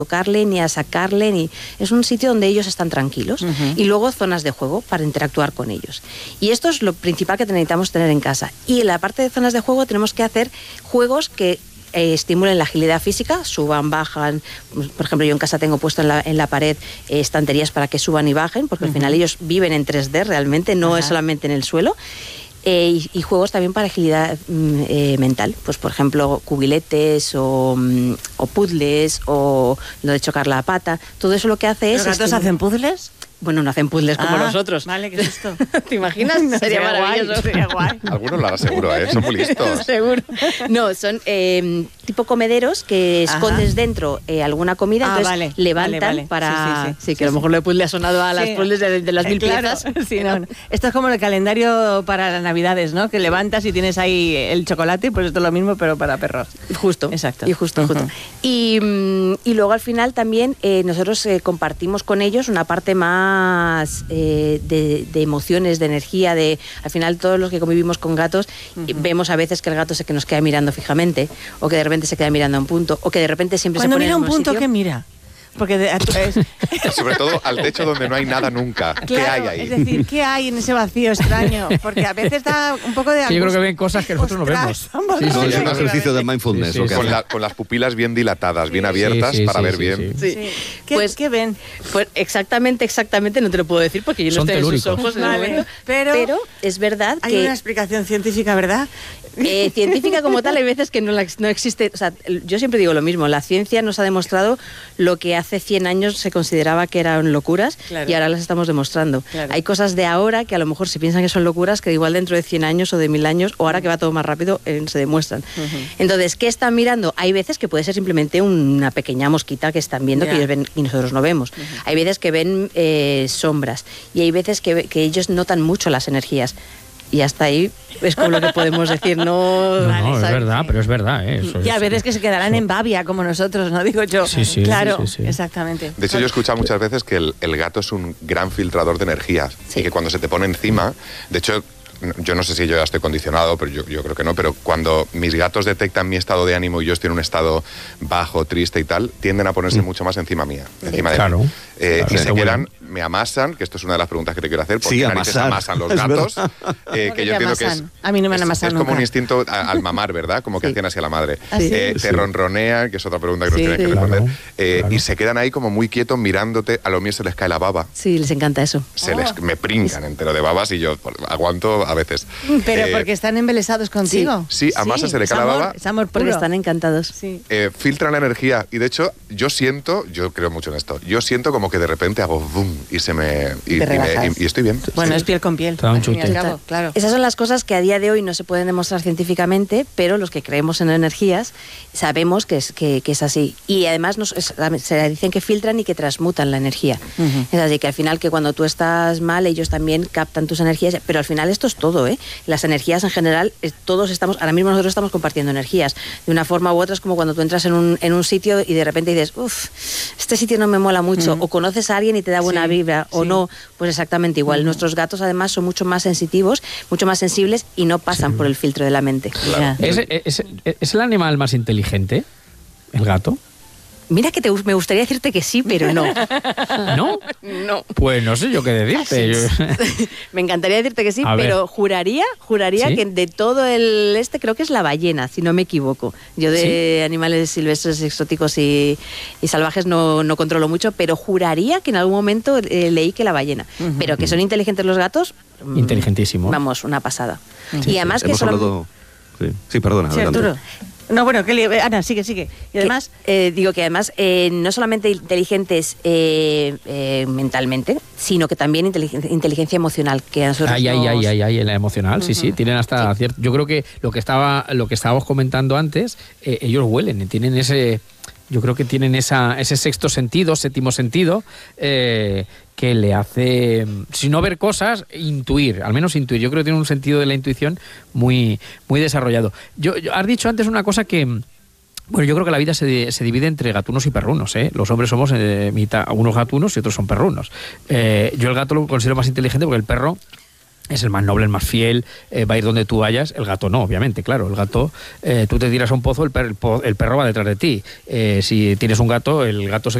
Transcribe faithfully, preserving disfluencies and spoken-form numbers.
tocarle, ni a sacarle, ni es un sitio donde ellos están tranquilos. Uh-huh. Y luego zonas de juego para interactuar con ellos. Y esto es lo principal que necesitamos tener en casa. Y en la parte de zonas de juego tenemos que hacer juegos que eh, estimulen la agilidad física, suban, bajan. Por ejemplo, yo en casa tengo puesto en la, en la pared eh, estanterías para que suban y bajen, porque uh-huh. al final ellos viven en tres D realmente, no uh-huh. es solamente en el suelo. Eh, y, y juegos también para agilidad eh, mental, pues por ejemplo cubiletes o, o puzzles o lo de chocar la pata, todo eso lo que hace es... ¿Los gatos hacen puzzles? Bueno, no hacen puzzles como ah, nosotros. Vale, ¿qué es esto? ¿Te imaginas? No, sería, sería maravilloso. Guay, sería guay. Algunos lo harán seguro, ¿eh? Son muy listos. Seguro. No, son eh, tipo comederos que Ajá. escondes dentro eh, alguna comida, ah, entonces vale, levantan vale, vale. para... Sí, sí, sí. sí que sí, a lo mejor sí. lo de puzzle ha sonado a las sí. puzzles de, de las mil eh, claro. piezas. Sí, no, no. Esto es como el calendario para las Navidades, ¿no? Que levantas y tienes ahí el chocolate, pues esto es lo mismo, pero para perros. Justo. Exacto. Y justo, justo. Uh-huh. Y, y luego al final también eh, nosotros eh, compartimos con ellos una parte más... Eh, de, de emociones, de energía, de al final todos los que convivimos con gatos uh-huh. vemos a veces que el gato se que nos queda mirando fijamente o que de repente se queda mirando a un punto o que de repente siempre Cuando se pone mira en un punto, sitio. ¿qué mira? Porque de, es... sobre todo al techo donde no hay nada nunca. Claro, ¿qué hay ahí? Es decir, ¿qué hay en ese vacío extraño? Porque a veces da un poco de... Sí, yo creo que ven cosas que nosotros Ostras, no vemos. Sí, sí, no, es un ejercicio de mindfulness. Sí, sí, lo que con, hace. la, con las pupilas bien dilatadas, bien abiertas sí, sí, para sí, ver sí, bien. sí. Sí. Sí. ¿Qué, Pues, ¿Qué ven? Pues exactamente, exactamente, no te lo puedo decir porque yo no Son estoy telúricos. en sus ojos en Vale, el momento. pero, Pero es verdad hay que... una explicación científica, ¿verdad? Eh, científica como tal, hay veces que no, la, no existe. O sea, yo siempre digo lo mismo. La ciencia nos ha demostrado lo que hace cien años se consideraba que eran locuras claro. y ahora las estamos demostrando. Claro. Hay cosas de ahora que a lo mejor se piensan que son locuras que igual dentro de cien años o de mil años o ahora que va todo más rápido eh, se demuestran. Uh-huh. Entonces, ¿qué están mirando? Hay veces que puede ser simplemente una pequeña mosquita que están viendo yeah. que ellos ven y nosotros no vemos. Uh-huh. Hay veces que ven eh, sombras y hay veces que, que ellos notan mucho las energías. Y hasta ahí es como lo que podemos decir, no... No, vale, no es ¿sabes? verdad, pero es verdad. ¿eh? Eso Y a es, veces que se quedarán eso. en babia, como nosotros, ¿no? Digo yo. Sí, sí, claro, sí, sí, sí. exactamente. De hecho, yo he escuchado muchas veces que el, el gato es un gran filtrador de energías sí. y que cuando se te pone encima, de hecho... Yo no sé si yo ya estoy condicionado, pero yo, yo creo que no, pero cuando mis gatos detectan mi estado de ánimo y yo estoy en un estado bajo, triste y tal, tienden a ponerse mm. mucho más encima mía, encima de claro, mí. Eh, claro, y se bueno. quedan, me amasan, que esto es una de las preguntas que te quiero hacer, ¿por sí, qué narices amasan los gatos? Eh, que yo entiendo que es, a mí no me han amasado es, es como nunca. un instinto a, al mamar, ¿verdad? Como que sí. hacían así a la madre. ¿Ah, sí? eh, sí. Te ronronean, que es otra pregunta que sí, nos tienes sí. que responder, Claro, eh, claro. y se quedan ahí como muy quietos mirándote, a lo mío se les cae la baba. Sí, les encanta eso. Se Oh. les, me pringan entero de babas y yo aguanto a veces. Pero Eh, porque están embelesados contigo. Sí, sí, a Masa se le cae la baba. Es amor puro. Porque están encantados. Sí. Eh, filtran la energía y de hecho yo siento, yo creo mucho en esto, yo siento como que de repente hago boom y se me y, Te y, me, relajas. y, y estoy bien. Bueno, Sí. es piel con piel. Te da un al fin y al chute. cabo, claro. Esas son las cosas que a día de hoy no se pueden demostrar científicamente, pero los que creemos en energías sabemos que es, que, que es así. Y además nos, es, se dicen que filtran y que transmutan la energía. Uh-huh. Es así que al final que cuando tú estás mal, ellos también captan tus energías, pero al final esto es todo, ¿eh? Las energías en general, todos estamos, ahora mismo nosotros estamos compartiendo energías. De una forma u otra es como cuando tú entras en un, en un sitio y de repente dices, uff, este sitio no me mola mucho, uh-huh. o conoces a alguien y te da buena sí, vibra, o sí. no, pues exactamente igual. Uh-huh. Nuestros gatos además son mucho más sensitivos, mucho más sensibles y no pasan sí. por el filtro de la mente. Claro. ¿Es, es, ¿Es el animal más inteligente, el gato? Mira que te, me gustaría decirte que sí, pero no. ¿No? No. Pues no sé yo qué decirte. Me encantaría decirte que sí, A pero ver. juraría, juraría ¿Sí? que de todo el este creo que es la ballena, si no me equivoco. Yo de ¿Sí? animales silvestres, exóticos y, y salvajes no, no controlo mucho, pero juraría que en algún momento eh, leí que la ballena. Uh-huh. Pero que son inteligentes los gatos. Inteligentísimo. Vamos, una pasada. Sí, y además sí. que Hemos solo... hablado... Sí. sí, perdona, Sí, adelante. Arturo. No, bueno, que le... Ana, sigue, sigue. Y además... Que, eh, digo que además eh, no solamente inteligentes eh, eh, mentalmente, sino que también inteligencia, inteligencia emocional. Que a nosotros ay, nos... ay, ay, ay, ay, en la emocional, uh-huh. sí, sí, tienen hasta sí. cierto... Yo creo que lo que estaba, lo que estábamos comentando antes, eh, ellos huelen, tienen ese... Yo creo que tienen esa, ese sexto sentido, séptimo sentido, eh, que le hace, si no ver cosas, intuir, al menos intuir. Yo creo que tiene un sentido de la intuición muy, muy desarrollado. Yo, yo, has dicho antes una cosa que... Bueno, yo creo que la vida se, se divide entre gatunos y perrunos, ¿eh? Los hombres somos eh, mitad, unos gatunos y otros son perrunos. Eh, yo el gato lo considero más inteligente porque el perro... es el más noble, el más fiel, eh, va a ir donde tú vayas. El gato no, obviamente, claro. El gato, eh, tú te tiras a un pozo, el, per- el, po- el perro va detrás de ti. Eh, si tienes un gato, el gato se